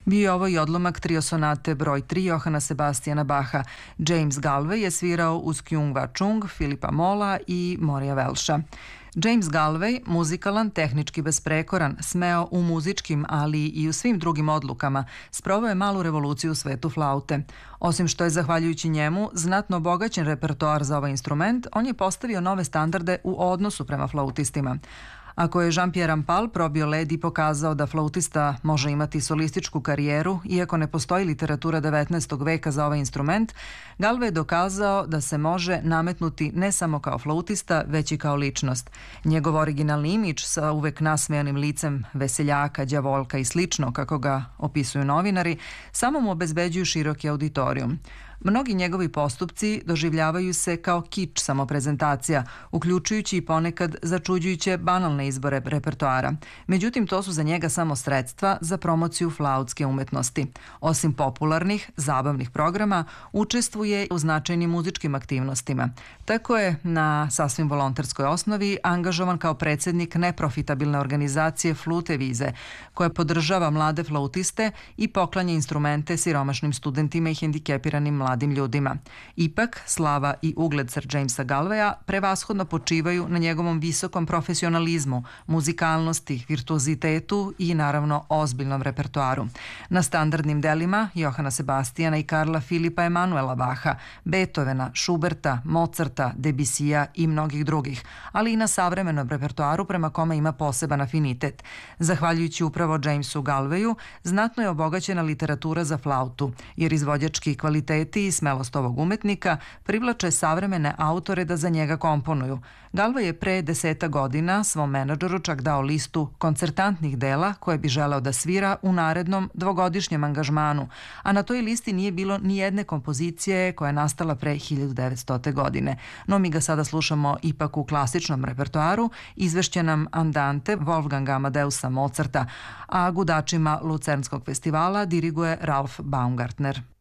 Bio je ovo i odlomak trio sonate broj 3 Johana Sebastiana Bacha. James Galway je svirao uz Kyung-Wha Chung, Filipa Mola i Morija Welcha. James Galway, muzikalan, tehnički besprekoran, smeo u muzičkim, ali i u svim drugim odlukama, sproveo je malu revoluciju u svetu flaute. Osim što je, zahvaljujući njemu, znatno obogaćen repertoar za ovaj instrument, on je postavio nove standarde u odnosu prema flautistima. Ako je Jean-Pierre Rampal probio led i pokazao da flautista može imati solističku karijeru, iako ne postoji literatura 19. veka za ovaj instrument, Galway je dokazao da se može nametnuti ne samo kao flautista, već i kao ličnost. Njegov originalni imidž sa uvek nasmejanim licem veseljaka, đavolka i slično, kako ga opisuju novinari, samo mu obezbeđuju široki auditorijum. Mnogi njegovi postupci doživljavaju se kao kič samoprezentacija, uključujući i ponekad začuđujuće banalne izbore repertoara. Međutim, to su za njega samo sredstva za promociju flautske umetnosti. Osim popularnih, zabavnih programa, učestvuje u značajnim muzičkim aktivnostima. Tako je na sasvim volonterskoj osnovi angažovan kao predsednik neprofitabilne organizacije Flute Vize, koja podržava mlade flautiste i poklanja instrumente siromašnim studentima i hendikepiranim mladim ljudima. Ipak, slava i ugled Sir Jamesa Galwaya prevashodno počivaju na njegovom visokom profesionalizmu, muzikalnosti, virtuozitetu i naravno ozbiljnom repertoaru. Na standardnim delima Johana Sebastiana i Karla Filipa Emanuela Bacha, Beethovena, Schuberta, Mozarta, Debussija i mnogih drugih, ali i na savremenom repertoaru prema kome ima poseban afinitet. Zahvaljujući upravo Jamesu Galwayu, znatno je obogaćena literatura za flautu, jer izvođački kvaliteti i smelost ovog umetnika privlače savremene autore da za njega komponuju. Galway je pre 10 godina svom menadžeru čak dao listu koncertantnih dela koje bi želeo da svira u narednom dvogodišnjem angažmanu, a na toj listi nije bilo ni jedne kompozicije koja je nastala pre 1900. godine. No mi ga sada slušamo ipak u klasičnom repertoaru, izvešće nam Andante Wolfganga Amadeusa Mozarta, a gudačima Lucernskog festivala diriguje Ralf Baumgartner.